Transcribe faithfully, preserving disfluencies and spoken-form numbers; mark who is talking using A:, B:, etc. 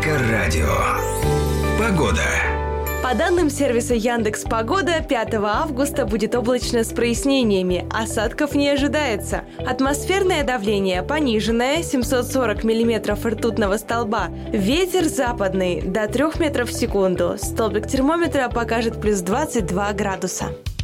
A: Эльдоррадио. Погода.
B: По данным сервиса Яндекс.Погода, пятого августа будет облачно с прояснениями, осадков не ожидается. Атмосферное давление пониженное, семьсот сорок миллиметров ртутного столба. Ветер западный до трёх метров в секунду. Столбик термометра покажет плюс двадцать два градуса.